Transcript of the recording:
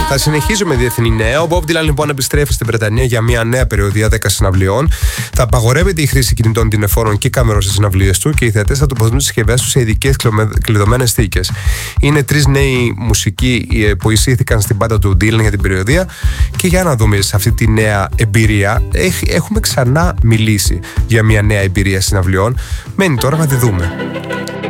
Θα συνεχίζουμε διεθνή νέα. Ο Bob Dylan λοιπόν επιστρέφει στην Βρετανία για μια νέα περιοδία 10 συναυλιών. Θα απαγορεύεται η χρήση κινητών τηλεφώνων και κάμερων στις συναυλίες του και οι θεατές θα τοποθετούν τις συσκευές τους σε ειδικές κλειδωμένες θήκες. Είναι 3 νέοι μουσικοί που εισήχθηκαν στην πάντα του Dylan για την περιοδία και για να δούμε σε αυτή τη νέα εμπειρία. Έχουμε ξανά μιλήσει για μια νέα εμπειρία συναυλιών. Μένει τώρα να τη δούμε.